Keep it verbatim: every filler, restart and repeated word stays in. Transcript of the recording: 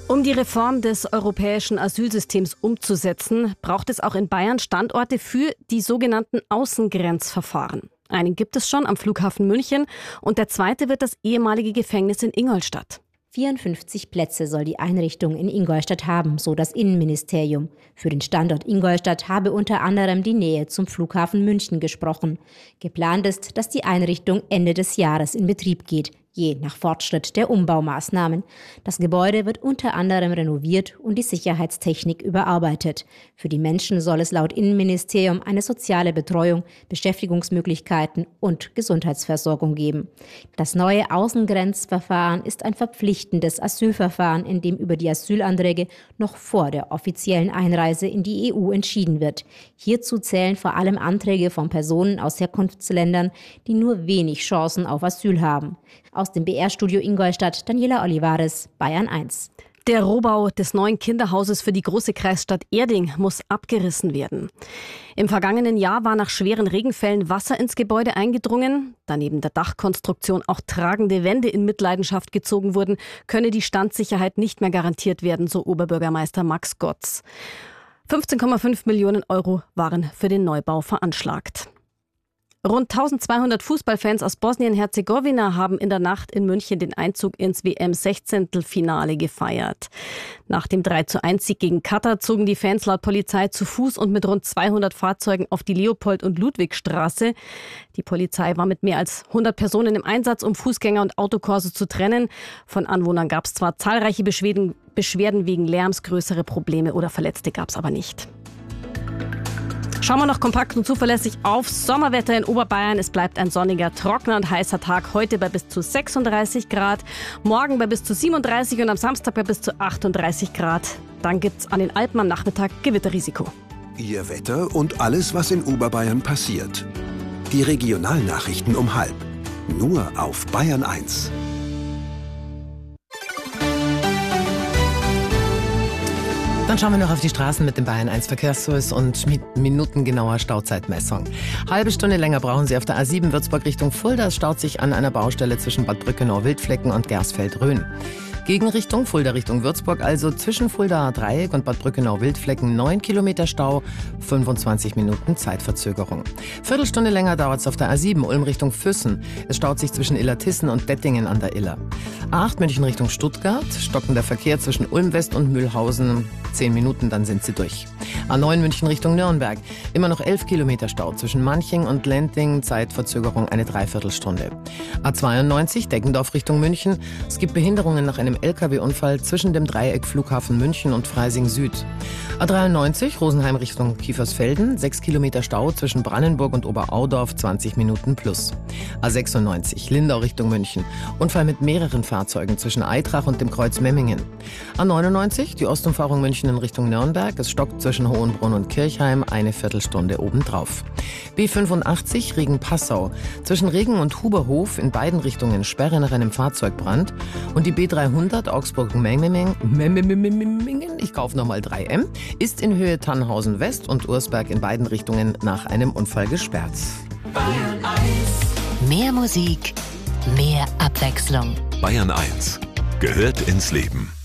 Um die Reform des europäischen Asylsystems umzusetzen, braucht es auch in Bayern Standorte für die sogenannten Außengrenzverfahren. Einen gibt es schon am Flughafen München und der zweite wird das ehemalige Gefängnis in Ingolstadt. vierundfünfzig Plätze soll die Einrichtung in Ingolstadt haben, so das Innenministerium. Für den Standort Ingolstadt habe unter anderem die Nähe zum Flughafen München gesprochen. Geplant ist, dass die Einrichtung Ende des Jahres in Betrieb geht, je nach Fortschritt der Umbaumaßnahmen. Das Gebäude wird unter anderem renoviert und die Sicherheitstechnik überarbeitet. Für die Menschen soll es laut Innenministerium eine soziale Betreuung, Beschäftigungsmöglichkeiten und Gesundheitsversorgung geben. Das neue Außengrenzverfahren ist ein verpflichtendes Asylverfahren, in dem über die Asylanträge noch vor der offiziellen Einreise in die E U entschieden wird. Hierzu zählen vor allem Anträge von Personen aus Herkunftsländern, die nur wenig Chancen auf Asyl haben. Aus dem B R-Studio Ingolstadt, Daniela Olivares, Bayern eins. Der Rohbau des neuen Kinderhauses für die große Kreisstadt Erding muss abgerissen werden. Im vergangenen Jahr war nach schweren Regenfällen Wasser ins Gebäude eingedrungen. Da neben der Dachkonstruktion auch tragende Wände in Mitleidenschaft gezogen wurden, könne die Standsicherheit nicht mehr garantiert werden, so Oberbürgermeister Max Gotz. fünfzehn Komma fünf Millionen Euro waren für den Neubau veranschlagt. Rund eintausendzweihundert Fußballfans aus Bosnien-Herzegowina haben in der Nacht in München den Einzug ins W M-Sechzehntelfinale gefeiert. Nach dem drei zu eins Sieg gegen Katar zogen die Fans laut Polizei zu Fuß und mit rund zweihundert Fahrzeugen auf die Leopold- und Ludwigstraße. Die Polizei war mit mehr als hundert Personen im Einsatz, um Fußgänger und Autokorso zu trennen. Von Anwohnern gab es zwar zahlreiche Beschwerden, Beschwerden wegen Lärms, größere Probleme oder Verletzte gab es aber nicht. Schauen wir noch kompakt und zuverlässig auf Sommerwetter in Oberbayern. Es bleibt ein sonniger, trockener und heißer Tag. Heute bei bis zu sechsunddreißig Grad, morgen bei bis zu siebenunddreißig und am Samstag bei bis zu achtunddreißig Grad. Dann gibt's an den Alpen am Nachmittag Gewitterrisiko. Ihr Wetter und alles, was in Oberbayern passiert. Die Regionalnachrichten um halb. Nur auf Bayern eins. Dann schauen wir noch auf die Straßen mit dem Bayern eins Verkehrsservice und mit minutengenauer Stauzeitmessung. Halbe Stunde länger brauchen Sie auf der A sieben Würzburg Richtung Fulda. Es staut sich an einer Baustelle zwischen Bad Brückenau-Wildflecken und Gersfeld-Rhön. Gegenrichtung Fulda Richtung Würzburg, also zwischen Fuldaer Dreieck und Bad Brückenau-Wildflecken neun Kilometer Stau, fünfundzwanzig Minuten Zeitverzögerung. Viertelstunde länger dauert es auf der A sieben Ulm Richtung Füssen. Es staut sich zwischen Illertissen und Dettingen an der Iller. A acht München Richtung Stuttgart, stockender Verkehr zwischen Ulm West und Mühlhausen. Zehn Minuten, dann sind sie durch. A neun München Richtung Nürnberg, immer noch elf Kilometer Stau zwischen Manching und Lenting, Zeitverzögerung eine Dreiviertelstunde. A zweiundneunzig Deggendorf Richtung München, es gibt Behinderungen nach einem L K W-Unfall zwischen dem Dreieck Flughafen München und Freising Süd. A dreiundneunzig Rosenheim Richtung Kiefersfelden, sechs Kilometer Stau zwischen Brannenburg und Oberaudorf, zwanzig Minuten plus. A sechsundneunzig Lindau Richtung München, Unfall mit mehreren Fahrzeugen zwischen Eitrach und dem Kreuz Memmingen. A neunundneunzig die Ostumfahrung München in Richtung Nürnberg, es stockt zwischen Hohenbrunn und Kirchheim, eine Viertelstunde obendrauf. B fünfundachtzig Regen-Passau, zwischen Regen und Huberhof in beiden Richtungen Sperre nach einem Fahrzeugbrand und die B dreihundert Augsburg-Memmingen, ich kaufe nochmal drei M, ist in Höhe Tannhausen West und Ursberg in beiden Richtungen nach einem Unfall gesperrt. Bayern eins. Mehr Musik, mehr Abwechslung. Bayern eins gehört ins Leben.